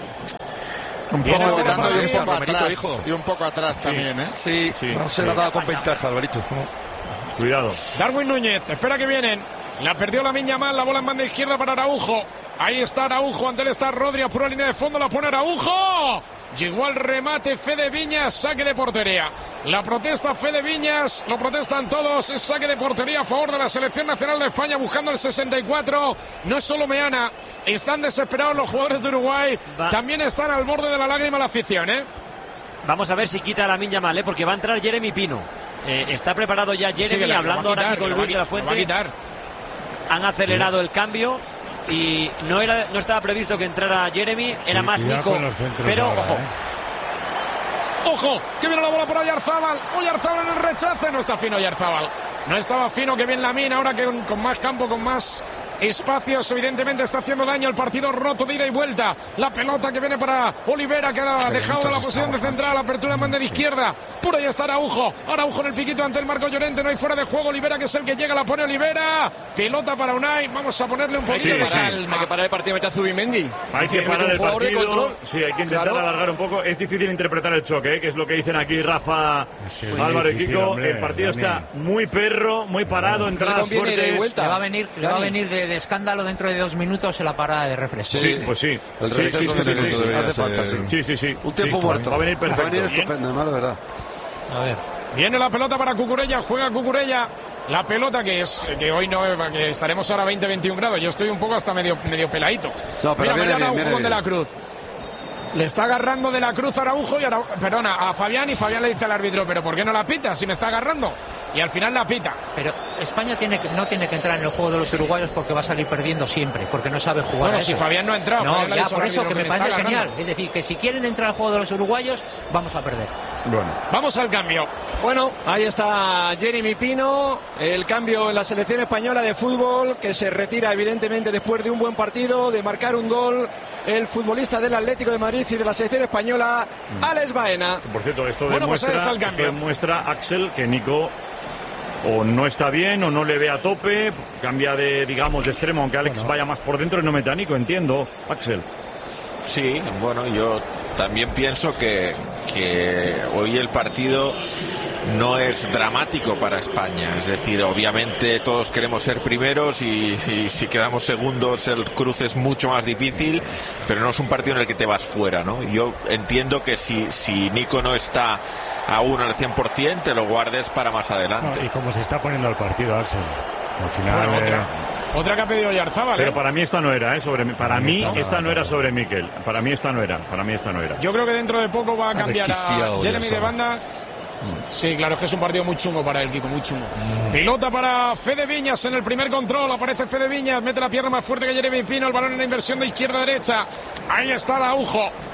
Un poco botando y un poco atrás también, ¿eh? Sí, no se le ha dado con ventaja, Alvarito. Cuidado. Darwin Núñez, espera que vienen. La perdió Lamine Yamal, la bola en banda izquierda para Araujo. Ahí está Araujo, ante él está Rodri, a pura línea de fondo, la pone Araujo. Llegó al remate Fede Viñas, saque de portería. La protesta Fede Viñas, lo protestan todos, es saque de portería a favor de la Selección Nacional de España, buscando el 64. No es solo Meana, están desesperados los jugadores de Uruguay. También están al borde de la lágrima la afición, ¿eh? Vamos a ver si quita a Lamine Yamal, porque va a entrar Jeremy Pino. Está preparado ya Jeremy, hablando ahora aquí con Luis de la Fuente. Han acelerado el cambio y no estaba previsto que entrara Jeremy, era más Nico, pero ahora, ojo, que viene la bola por Oyarzabal en el rechace, no está fino Oyarzabal, no estaba fino, que bien Lamine, ahora que con más campo, con más espacios, evidentemente está haciendo daño, el partido roto de ida y vuelta, la pelota que viene para Olivera, que ha dejado la posición de central, apertura en banda de izquierda, por ahí está Araujo en el piquito ante el Marco Llorente, no hay fuera de juego, Olivera que es el que llega, la pone Olivera, pelota para Unai, vamos a ponerle un poquito de calma. Hay que parar el partido, mete a Zubimendi. Hay que parar el partido, sí, hay que intentar alargar un poco, es difícil interpretar el choque, que es lo que dicen aquí Rafa, Álvaro y Kiko, hombre, el partido está muy perro, muy parado, entradas fuertes. Le va a venir de escándalo dentro de 2 minutos en la parada de refresco. Sí, pues sí. El receso hace falta, sí. Un tiempo muerto. Va a venir perfecto. Va a venir estupendo, además, de verdad. A ver. Viene la pelota para Cucurella, juega Cucurella. La pelota que hoy no, que estaremos ahora a 20-21 grados. Yo estoy un poco hasta medio peladito. No, pero mira, viene de la Cruz. Le está agarrando de la Cruz a Araujo a Fabián, y Fabián le dice al árbitro, pero ¿por qué no la pita si me está agarrando? Y al final la pita. Pero España no tiene que entrar en el juego de los uruguayos porque va a salir perdiendo siempre, porque no sabe jugar. Bueno, si Fabián no ha entrado, no, ya por eso que me parece genial. Es decir, que si quieren entrar al juego de los uruguayos, vamos a perder. Bueno, vamos al cambio. Bueno, ahí está Jeremy Pino, el cambio en la selección española de fútbol, que se retira evidentemente después de un buen partido, de marcar un gol, el futbolista del Atlético de Madrid y de la selección española, Alex Baena. Por cierto, esto demuestra, Axel, que Nico o no está bien o no le ve a tope, cambia de extremo, aunque Alex vaya más por dentro y no meta a Nico, entiendo, Axel. Sí, bueno, yo también pienso que hoy el partido no es dramático para España, es decir, obviamente todos queremos ser primeros y si quedamos segundos el cruce es mucho más difícil, pero no es un partido en el que te vas fuera, ¿no? Yo entiendo que si Nico no está aún al 100%, te lo guardes para más adelante. Y como se está poniendo el partido, Axel, al final... Otra que ha pedido Oyarzabal, pero para mí esta no era, para mí esta no era sobre Mikel. Para mí esta no era. Yo creo que dentro de poco va a cambiar a Jeremy de banda. Sí, claro, es que es un partido muy chungo para el Kiko, muy chungo. Pelota para Fede Viñas en el primer control. Aparece Fede Viñas, mete la pierna más fuerte que Jeremy Pino. El balón en la inversión de izquierda a derecha. Ahí está Araujo.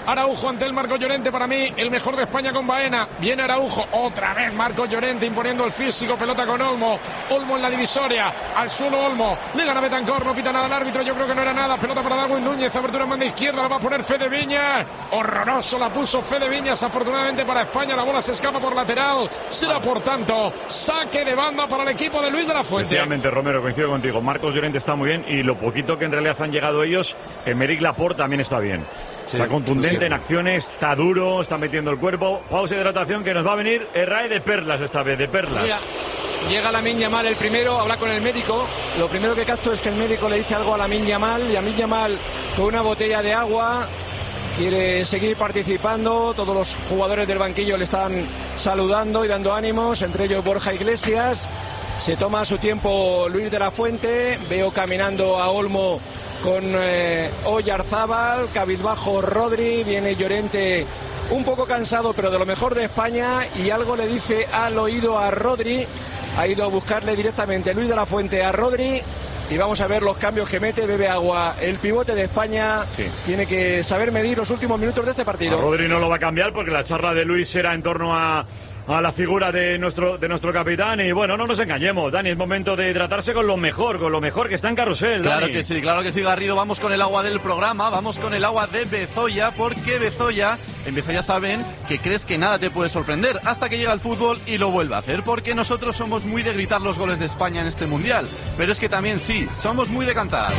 Araujo ante el Marcos Llorente, para mí el mejor de España con Baena. Viene Araujo, otra vez Marcos Llorente imponiendo el físico, pelota con Olmo en la divisoria, al suelo Olmo, le gana Betancor, no pita nada el árbitro, yo creo que no era nada, pelota para Darwin Núñez, apertura en banda izquierda, la va a poner Fede Viñas, horroroso la puso Fede Viñas, afortunadamente para España, la bola se escapa por lateral, será por tanto saque de banda para el equipo de Luis de la Fuente. Efectivamente, Romero, coincido contigo, Marcos Llorente está muy bien y lo poquito que en realidad han llegado ellos, Emerick Laporte también está bien. Sí, está contundente en acciones, está duro, está metiendo el cuerpo. Pausa de hidratación que nos va a venir Herrera de perlas esta vez, de perlas. Mira, llega Lamine Yamal el primero, habla con el médico. Lo primero que capto es que el médico le dice algo a Lamine Yamal y Lamine Yamal con una botella de agua quiere seguir participando. Todos los jugadores del banquillo le están saludando y dando ánimos, entre ellos Borja Iglesias. Se toma su tiempo Luis de la Fuente. Veo caminando a Olmo con Oyarzábal, cabizbajo Rodri, viene Llorente un poco cansado pero de lo mejor de España y algo le dice al oído a Rodri, ha ido a buscarle directamente Luis de la Fuente a Rodri y vamos a ver los cambios que mete, bebe agua, el pivote de España tiene que saber medir los últimos minutos de este partido. A Rodri no lo va a cambiar porque la charla de Luis era en torno a la figura de nuestro capitán y bueno, no nos engañemos, Dani, es momento de hidratarse con lo mejor que está en carrusel. Claro Dani. Claro que sí, Garrido, vamos con el agua del programa, vamos con el agua de Bezoya, porque en Bezoya saben que crees que nada te puede sorprender hasta que llega el fútbol y lo vuelve a hacer, porque nosotros somos muy de gritar los goles de España en este Mundial, pero es que también sí, somos muy de cantar.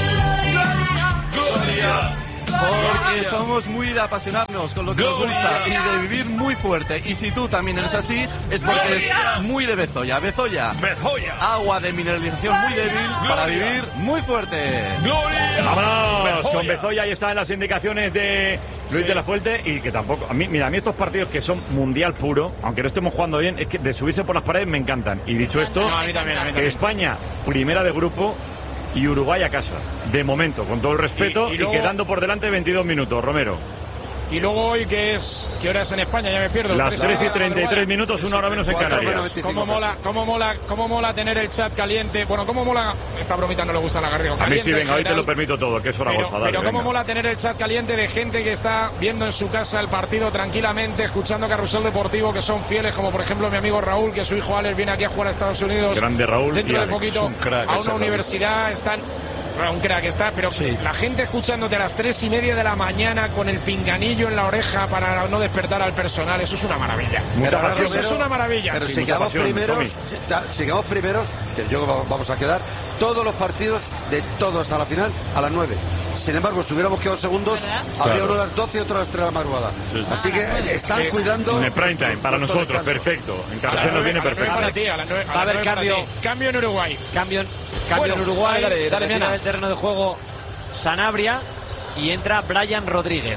¡Gloria! Porque somos muy de apasionarnos con lo que nos gusta y de vivir muy fuerte. Y si tú también eres así, es porque eres muy de Bezoya. Bezoya, agua de mineralización muy débil para vivir muy fuerte. Vámonos con Bezoya, ahí están las indicaciones de Luis de la Fuente. Y que tampoco, a mí estos partidos que son mundial puro, aunque no estemos jugando bien, es que de subirse por las paredes me encantan. Y dicho esto, a mí también. España, primera de grupo, y Uruguay a casa, de momento, con todo el respeto, y quedando por delante 22 minutos, Romero. Y luego hoy, ¿qué hora es en España? Ya me pierdo. Las 3:33 minutos, una hora menos en Canarias. ¿Cómo mola tener el chat caliente? Bueno, ¿cómo mola? Esta bromita no le gusta a la Garrido. A mí sí, venga, hoy te lo permito todo, que es hora gozada. Pero ¿cómo mola tener el chat caliente de gente que está viendo en su casa el partido tranquilamente, escuchando Carrusel Deportivo, que son fieles, como por ejemplo mi amigo Raúl, que su hijo Alex viene aquí a jugar a Estados Unidos. Grande Raúl. Dentro de poquito a una universidad, están... Un crack está, pero la gente escuchándote a las 3:30 de la mañana con el pinganillo en la oreja para no despertar al personal, eso es una maravilla. Eso es una maravilla. Pero si quedamos primeros, que yo vamos a quedar todos los partidos de todo hasta la final a las 9. Sin embargo, si hubiéramos quedado segundos, habría uno a las 12 y otro a las 3 de la madrugada. Así que están cuidando. En el prime time, para nosotros, perfecto. En Carrusel nos viene perfecto. Va a haber cambio en Uruguay. Cambio en Uruguay. Dale, en el terreno de juego Sanabria y entra Brian Rodríguez.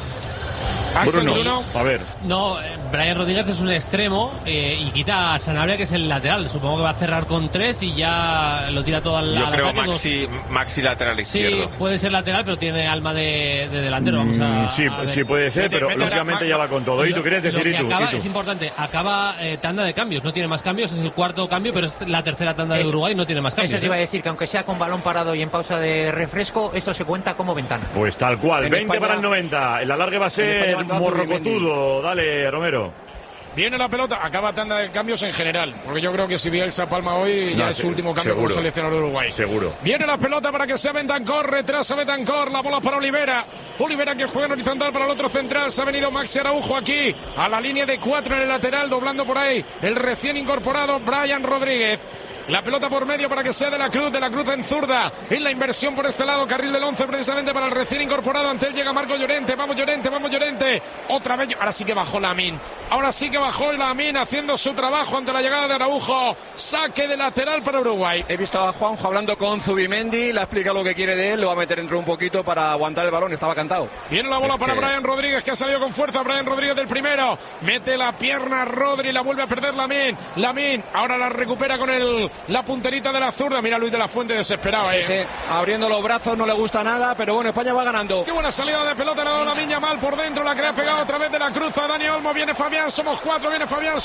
Bruno. A ver. No, Brian Rodríguez es un extremo y quita a Sanabria, que es el lateral. Supongo que va a cerrar con 3 y ya lo tira todo al Yo creo ataque. Maxi lateral izquierdo. Sí, puede ser lateral, pero tiene alma de delantero. Vamos a sí, puede ser, pero lógicamente ya va con todo. ¿Y tú quieres decir? ¿Y tú? Es importante, acaba tanda de cambios. No tiene más cambios, es el cuarto cambio, pero es la tercera tanda de Uruguay, no tiene más cambios. Eso te iba a decir, que aunque sea con balón parado y en pausa de refresco, esto se cuenta como ventana. Pues tal cual, 20 España, para el 90. El alargue va a ser morrocotudo. Dale, Romero. Viene la pelota, acaba tanda de cambios en general, porque yo creo que si Bielsa palma hoy ya es su último cambio como seleccionador de Uruguay. Seguro. Viene la pelota para que sea Bentancor, retrasa Bentancor, la bola para Olivera. Olivera que juega en horizontal para el otro central, se ha venido Maxi Araujo aquí, a la línea de 4 en el lateral, doblando por ahí el recién incorporado Brian Rodríguez. La pelota por medio para que sea de la Cruz en zurda. En la inversión por este lado, carril del 11 precisamente para el recién incorporado. Ante él llega Marco Llorente. Vamos Llorente. Otra vez. Ahora sí que bajó Lamine. Haciendo su trabajo ante la llegada de Araujo. Saque de lateral para Uruguay. He visto a Juanjo hablando con Zubimendi. Le ha explicado lo que quiere de él. Lo va a meter dentro un poquito para aguantar el balón. Estaba cantado. Viene la bola para Brian Rodríguez, que ha salido con fuerza. Brian Rodríguez del primero. Mete la pierna a Rodri. La vuelve a perder Lamine. Ahora la recupera con la punterita de la zurda. Mira Luis de la Fuente desesperado. Sí. Abriendo los brazos, no le gusta nada, pero bueno, España va ganando. Qué buena salida de pelota, la da Lamine Yamal por dentro, la que le ha pegado otra vez de la Cruz a Dani Olmo. Viene Fabián, somos 4, viene Fabián.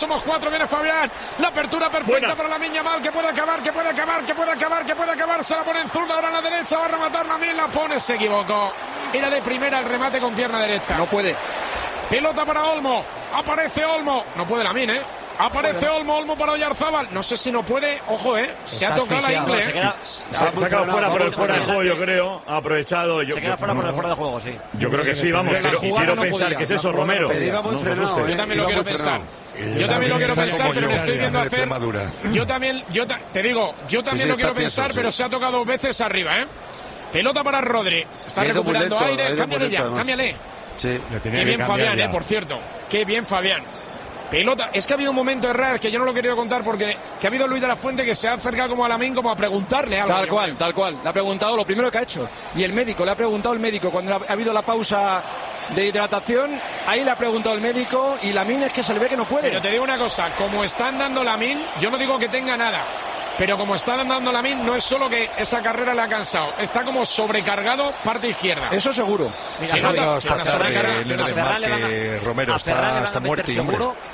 La apertura perfecta para Lamine Yamal, que puede acabar. Se la pone en zurda, ahora en la derecha, va a rematar Lamine, la pone, se equivocó. Era de primera el remate con pierna derecha. No puede. Pelota para Olmo. Aparece Olmo. No puede Lamine, ¿eh? Aparece Olmo para Oyarzábal. No sé si no puede. Ojo, se ha tocado la ingle. Se ha sacado fuera por el fuera de juego, yo creo. Ha aprovechado. Se queda fuera por el fuera de juego, sí. Yo creo que sí, vamos. Y quiero pensar que es eso, Romero. Pero iba muy frenado. Yo también lo quiero pensar. Yo también lo quiero pensar, pero le estoy viendo hacer. Yo también lo quiero pensar, pero se ha tocado 2 veces arriba, ¿eh? Pelota para Rodri. Está recuperando aire. Cámbiale. Sí. Qué bien Fabián, por cierto. Qué bien Fabián. Pelota. Es que ha habido un momento de errar que yo no lo he querido contar porque que ha habido Luis de la Fuente que se ha acercado como a Lamine como a preguntarle algo. Tal cual. Le ha preguntado lo primero que ha hecho. Y el médico, le ha preguntado el médico cuando ha habido la pausa de hidratación. Ahí le ha preguntado el médico y Lamine es que se le ve que no puede. Pero te digo una cosa, como están dando Lamine, yo no digo que tenga nada. Pero como está dando Lamine, no es solo que esa carrera le ha cansado, está como sobrecargado parte izquierda. Eso seguro. Mira, Romero está muerto y hombre.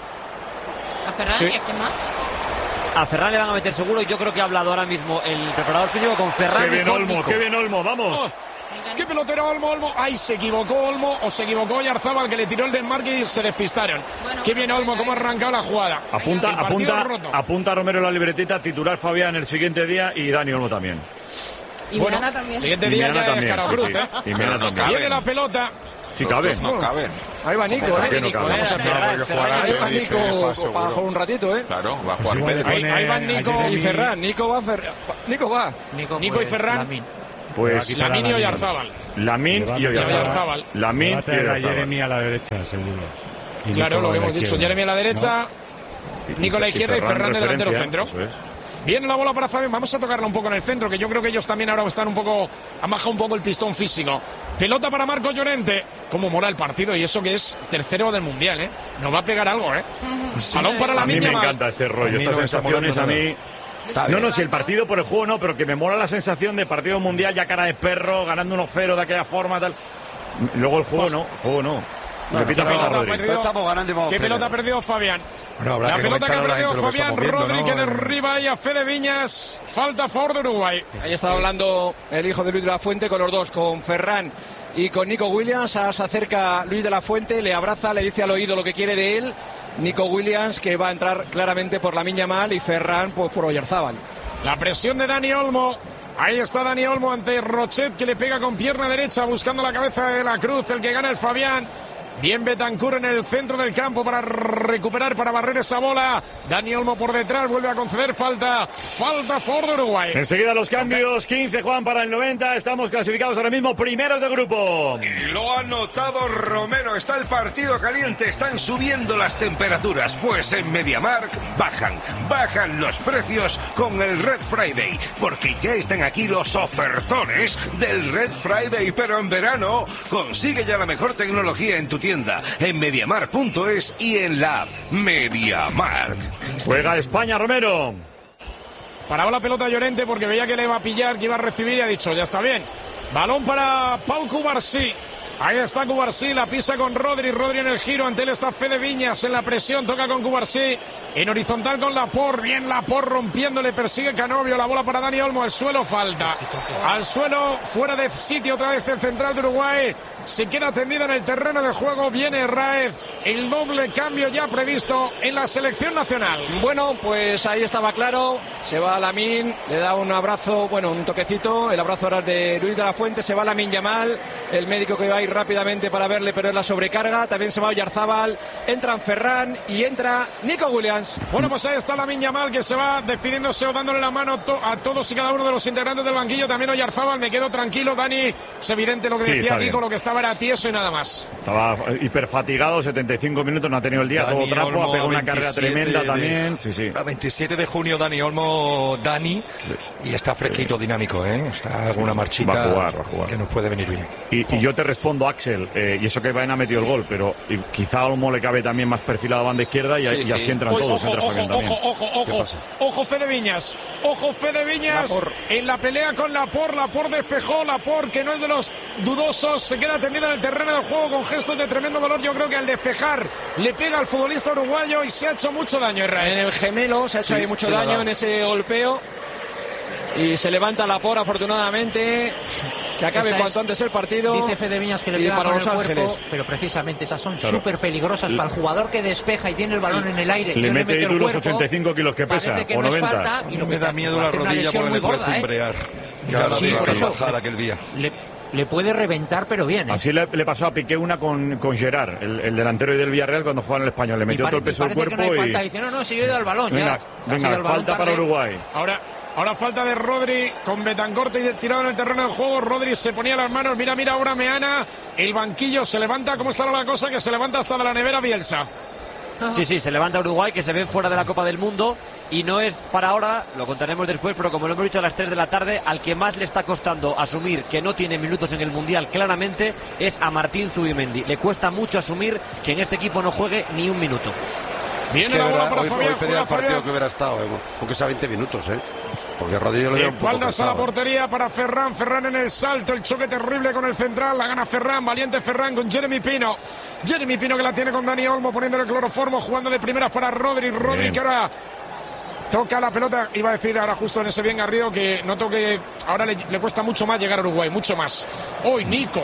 ¿A Ferran y a quién más? A Ferran le van a meter seguro y yo creo que ha hablado ahora mismo el preparador físico con Ferran. Qué bien Olmo, qué bien Olmo, vamos. Oh, qué pelotero Olmo. Ay, se equivocó Olmo o se equivocó Oyarzábal que le tiró el desmarque y se despistaron. Bueno, qué bien Olmo, cómo ha arrancado la jugada. Apunta Romero la libretita, titular Fabián el siguiente día y Dani Olmo también. Y Meana también. Siguiente día ya es Caracruz, ¿eh? Y Meana también. Viene la pelota. Sí caben. No caben. Ahí va Nico, Vamos a esperar. Ahí va Nico para jugar un ratito, Claro, va a jugar Pedro. Ahí van Nico y Ferran. Nico va. Nico y Ferran. Pues Lamine y Oyarzábal. Lamine y Oyarzábal. Lamine y Jeremy a la derecha, seguro. Claro, lo que hemos dicho. Jeremy a la derecha, Nico a la izquierda y Ferran de delantero centro. Viene la bola para Fabián. Vamos a tocarla un poco en el centro, que yo creo que ellos también ahora están un poco. Han bajado un poco el pistón físico. Pelota para Marcos Llorente. Cómo mola el partido y eso que es tercero del mundial, ¿eh? Nos va a pegar algo, ¿eh? Balón para Lamine. A mí me encanta este rollo, estas sensaciones a mí. No, si el partido por el juego no, pero que me mola la sensación de partido mundial ya cara de perro, ganando 1-0 de aquella forma, tal. Luego el juego no. Estamos ganando. ¿Qué pelota ha perdido Fabián? Bueno, la pelota que ha perdido Fabián, Rodri que derriba ahí a Fede Viñas. Falta a favor de Uruguay. Ahí estaba hablando el hijo de Luis de la Fuente con los dos, con Ferran y con Nico Williams. Se acerca Luis de la Fuente, le abraza, le dice al oído lo que quiere de él. Nico Williams que va a entrar claramente por Lamine Yamal y Ferran pues por Oyarzábal. La presión de Dani Olmo. Ahí está Dani Olmo ante Rochet que le pega con pierna derecha buscando la cabeza de la Cruz, el que gana el Fabián. Bien Betancur en el centro del campo para recuperar, para barrer esa bola. Dani Olmo por detrás, vuelve a conceder falta. Falta for de Uruguay. Enseguida los cambios, 15 Juan para el 90. Estamos clasificados ahora mismo primeros de grupo. Y lo ha notado Romero, está el partido caliente, están subiendo las temperaturas. Pues en MediaMarkt bajan los precios con el Red Friday. Porque ya están aquí los ofertones del Red Friday, pero en verano. Consigue ya la mejor tecnología en tu tienda, en MediaMarkt.es y en la app MediaMarkt. Juega España, Romero. Paraba la pelota Llorente porque veía que le iba a pillar, que iba a recibir y ha dicho, ya está bien. Balón para Pau Cubarsí. Ahí está Cubarsí, la pisa con Rodri en el giro, ante él está Fede Viñas en la presión, toca con Cubarsí, en horizontal con Laporte, bien Laporte rompiéndole, persigue Canovio, la bola para Dani Olmo, al suelo falta, al suelo, fuera de sitio otra vez el central de Uruguay, se queda tendida en el terreno de juego, viene Raez, el doble cambio ya previsto en la selección nacional. Bueno, pues ahí estaba claro, se va Lamine, le da un abrazo, bueno, un toquecito, el abrazo ahora de Luis de la Fuente, se va Lamine Yamal, el médico que va a ir rápidamente para verle, pero es la sobrecarga, también se va Oyarzábal, entran Ferran y entra Nico Williams. Bueno, pues ahí está Lamine Yamal que se va despidiéndose o dándole la mano a todos y cada uno de los integrantes del banquillo, también Oyarzábal, me quedo tranquilo, Dani, es evidente lo que decía Kiko, lo que estaba era tieso y nada más. Estaba hiperfatigado, 75 minutos, no ha tenido el día, todo trapo, Olmo, ha pegado una carrera tremenda también. Sí. 27 de junio, Dani Olmo, y está fresquito, dinámico, está con una marchita va a jugar. Que nos puede venir bien. Y yo te respondo, Axel, y eso que Baena ha metido el gol, pero quizá a Olmo le cabe también más perfilado a banda izquierda y así entran todos. Ojo Fede Viñas, en la pelea con Laporte despejó, Laporte que no es de los dudosos, se queda tendido en el terreno del juego con gestos de tremendo dolor. Yo creo que al despejar le pega al futbolista uruguayo y se ha hecho mucho daño, Israel. En el gemelo se ha hecho ahí mucho daño en ese golpeo y se levanta Laporte afortunadamente. que acabe cuanto antes el partido. Dice Fede Viñas que le pega para Los Ángeles, pero precisamente esas son súper peligrosas para el jugador que despeja y tiene el balón en el aire. Le mete tú los 85 kilos que pesa, o 90. Falta, y no me da miedo la rodilla porque me puede cimbrear. Sí, bajar aquel día. Le puede reventar, pero bien. Así le pasó a Piqué una con Gerard, el delantero del Villarreal, cuando jugaba en el Español. Le metió todo el peso del cuerpo que no hay falta. Dice, no, se ha ido al balón. Venga, falta para Uruguay. Ahora falta de Rodri con Betancourt y tirado en el terreno del juego. Rodri se ponía las manos. Mira, ahora Meana. El banquillo se levanta. ¿Cómo estará la cosa? Que se levanta hasta de la nevera Bielsa. Sí, se levanta Uruguay, que se ven fuera de la Copa del Mundo, y no es para ahora, lo contaremos después, pero como lo hemos dicho a las 3 de la tarde, al que más le está costando asumir que no tiene minutos en el Mundial claramente es a Martín Zubimendi. Le cuesta mucho asumir que en este equipo no juegue ni un minuto. Viene la bola para Fabián. Hoy pedía el partido que hubiera estado, aunque sea 20 minutos, porque Rodrigo lo lleva un poco espaldas a la portería para Ferran en el salto, el choque terrible con el central, la gana Ferran, valiente Ferran con Jeremy Pino que la tiene con Dani Olmo poniéndole el cloroformo, jugando de primeras para Rodri que ahora toca la pelota, iba a decir ahora justo en ese bien Garrido que noto que ahora le cuesta mucho más llegar a Uruguay, mucho más. Hoy Nico,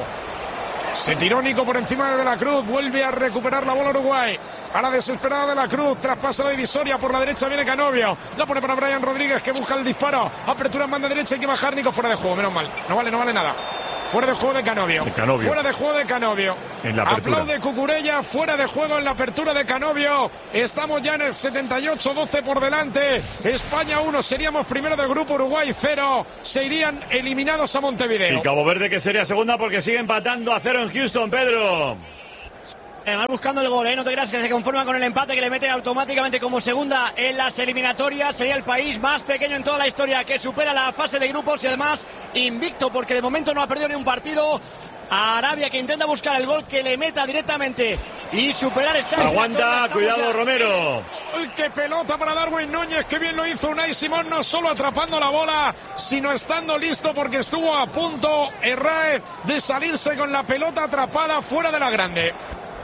se tiró Nico por encima de la Cruz, vuelve a recuperar la bola Uruguay. A la desesperada de la Cruz, traspasa la divisoria, por la derecha viene Canovio, la pone para Brian Rodríguez que busca el disparo, apertura en banda derecha, hay que bajar, Nico fuera de juego, menos mal, no vale nada. Fuera de juego de Canovio. Fuera de juego de Canovio. Aplaude Cucurella, fuera de juego en la apertura de Canovio. Estamos ya en el 78-12 por delante. España 1, seríamos primero del grupo, Uruguay 0. Se irían eliminados a Montevideo. Y Cabo Verde que sería segunda porque sigue empatando a 0 en Houston, Pedro. Además buscando el gol, no te creas que se conforma con el empate que le mete automáticamente como segunda en las eliminatorias. Sería el país más pequeño en toda la historia que supera la fase de grupos y además invicto porque de momento no ha perdido ni un partido. A Arabia que intenta buscar el gol que le meta directamente y superar esta. Aguanta, cuidado Romero. ¡Uy, qué pelota para Darwin Núñez! ¡Qué bien lo hizo Unai Simón! No solo atrapando la bola, sino estando listo porque estuvo a punto Herráez de salirse con la pelota atrapada fuera de la grande.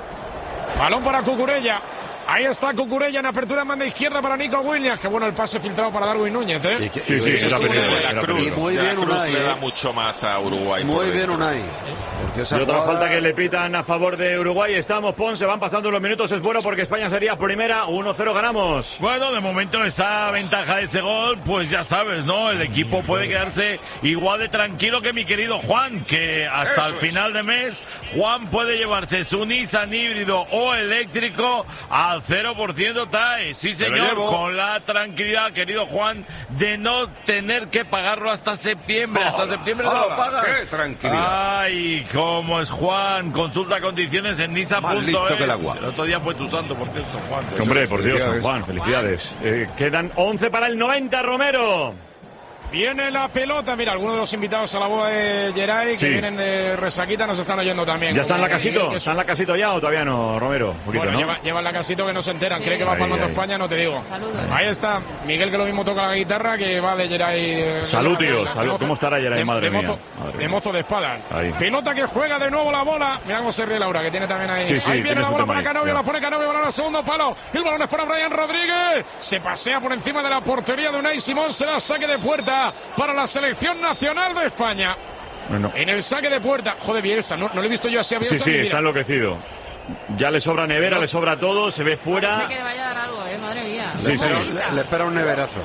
Balón para Cucurella. Ahí está Cucurella en apertura en banda izquierda para Nico Williams. Qué bueno el pase filtrado para Darwin Núñez, Sí, la Cruz. Y muy bien Unai. Le da mucho más a Uruguay. Muy bien Unai. Y otra falta que le pitan a favor de Uruguay. Estamos, Ponce, van pasando los minutos. Es bueno porque España sería primera. 1-0 ganamos. Bueno, de momento esa ventaja de ese gol, pues ya sabes, ¿no? El equipo puede quedarse igual de tranquilo que mi querido Juan, que hasta el final de mes Juan puede llevarse su Nissan híbrido o eléctrico al 0% TAE. Sí, señor, con la tranquilidad, querido Juan, de no tener que pagarlo hasta septiembre. Hasta septiembre no lo pagas. ¡Qué tranquilidad! Ay, cómo es Juan. Consulta condiciones en Nissan.es. Que el agua. El otro día fue tu santo, por cierto, Juan. Hombre, por Dios, Juan, felicidades. Quedan 11 para el 90, Romero. Viene la pelota. Mira, algunos de los invitados a la boda de Geray que vienen de Resaquita nos están oyendo también. ¿Ya están en la casito? ¿Están en la casito ya o todavía no, Romero? Poquito, bueno, ¿no? Llevan la casito que no se enteran. Cree que va palmando España, no te digo. Saludos. Ahí está Miguel, que lo mismo toca la guitarra, que va de Geray. Salud, tío. Salud. ¿Cómo estará Geray, madre mía? De mozo de espada. Ahí. Pelota que juega de nuevo la bola. Mira cómo se ríe Laura, que tiene también ahí. Ahí viene la bola para Canovio, la pone Canovio, balón al segundo palo. El balón es para Brian Rodríguez. Se pasea por encima de la portería de Unai Simón. Será saque de puerta para la selección nacional de España. Bueno. En el saque de puerta. Joder, Bielsa, no le he visto yo así a Bielsa. Sí, está enloquecido. Ya le sobra nevera, le sobra todo, se ve fuera. Parece que le vaya a dar algo, madre mía. Le espera un neverazo.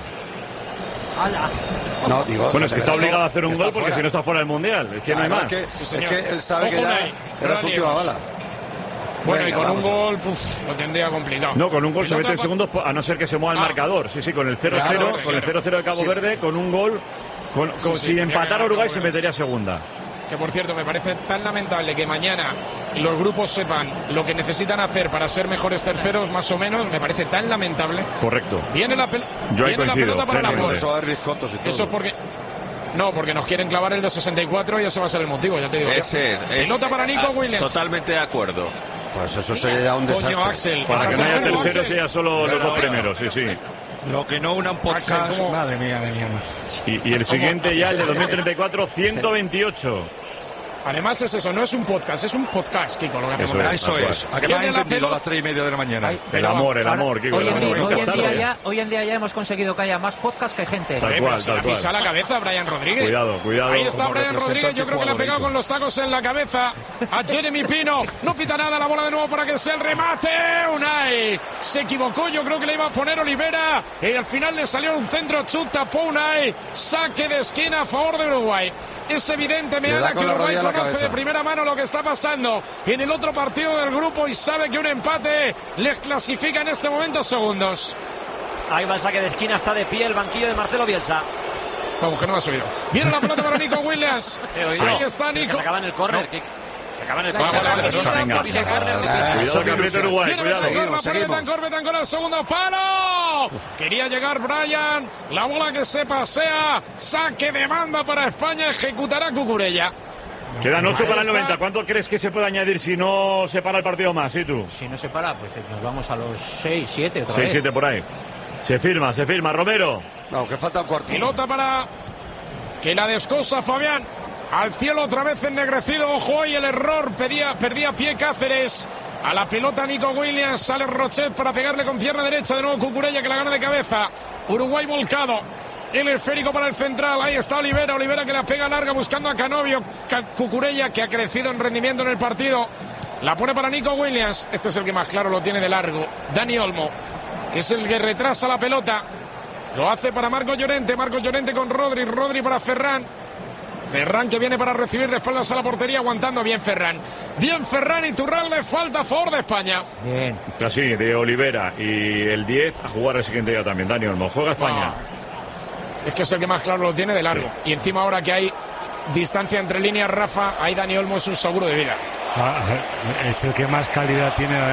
¡Hala! No, digo, bueno, es que está obligado a hacer un gol porque si no está fuera del Mundial. Es que no hay más. Es que él sabe que ya era su última bala. Bueno, y con un gol lo tendría complicado. No, con un gol se mete en segundos, a no ser que se mueva el marcador. Sí, con el 0-0, con el 0-0 de Cabo Verde, con un gol, si empatara Uruguay se metería segunda. Que por cierto, me parece tan lamentable que mañana los grupos sepan lo que necesitan hacer para ser mejores terceros, más o menos. Me parece tan lamentable. Correcto. Viene la pelota para la bola. Eso es porque... No, porque nos quieren clavar el de 64 y ese va a ser el motivo, ya te digo. Ese es. Pelota para Nico Williams. Totalmente de acuerdo. Pues eso sería un desastre. Coño, Axel, para que no haya tercero, sea solo los dos primeros, sí. Lo que no unan podcast, Axel, madre mía de mi alma. Y el siguiente ya, el de 2034, 128. Además es eso, no es un podcast, es un podcast, Kiko, lo que hacemos. Eso es. ¿A qué me has entendido a las 3:30 de la mañana? El amor, Kiko. Hoy en día ya hemos conseguido que haya más podcast que gente. Tal cual. Pisa la cabeza Brian Rodríguez. Cuidado. Ahí está Brian Rodríguez, yo creo que le ha pegado con los tacos en la cabeza a Jeremy Pino. No pita nada, la bola de nuevo para que sea el remate. Unai se equivocó, yo creo que le iba a poner Olivera y al final le salió un centro, chut, tapó Unai. Saque de esquina a favor de Uruguay. Es evidente, que Uruguay conoce de primera mano lo que está pasando en el otro partido del grupo y sabe que un empate les clasifica en este momento segundos. Ahí va el saque de esquina, está de pie el banquillo de Marcelo Bielsa. Vamos, que no me ha subido. Viene la pelota para Nico Williams. Ahí está Nico. Se acaba en el córner. Se acaba en el córner. Cuidado que aprieta Uruguay. Betancur al segundo palo. Quería llegar Brian. La bola que se pasea. Saque de banda para España. Ejecutará Cucurella. Quedan 8 para el 90. ¿Cuánto crees que se puede añadir si no se para el partido más? ¿Sí, tú? Si no se para, pues nos vamos a los 6, 7 otra vez. 6, 7 por ahí. Se firma. Romero. No, que falta un cuarto. Pelota para que la descosa Fabián. Al cielo otra vez ennegrecido. Ojo, y el error. Perdía pie Cáceres. A la pelota Nico Williams. Sale Rochet para pegarle con pierna derecha. De nuevo Cucurella que la gana de cabeza. Uruguay volcado. El esférico para el central. Ahí está Olivera que la pega larga buscando a Canovio. Cucurella que ha crecido en rendimiento en el partido. La pone para Nico Williams. Este es el que más claro lo tiene de largo. Dani Olmo, que es el que retrasa la pelota. Lo hace para Marcos Llorente con Rodri para Ferran que viene para recibir de espaldas a la portería, aguantando bien Ferran, Iturralde, falta a favor de España. Bien. Así, de Olivera y el 10 a jugar el siguiente día también. Dani Olmo, juega España. Es que es el que más claro lo tiene de largo. Sí. Y encima ahora que hay distancia entre líneas, Rafa, ahí Dani Olmo es un seguro de vida. Es el que más calidad tiene.